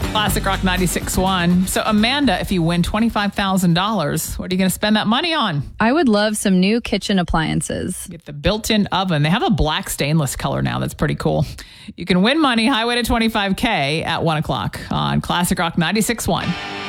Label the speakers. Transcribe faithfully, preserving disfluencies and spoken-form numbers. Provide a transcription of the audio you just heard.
Speaker 1: Classic Rock ninety-six point one. So, Amanda, if you win twenty-five thousand dollars, what are you going to spend that money on?
Speaker 2: I would love some new kitchen appliances.
Speaker 1: Get the built-in oven. They have a black stainless color now. That's pretty cool. You can win money highway to twenty-five K at one o'clock on Classic Rock ninety-six point one.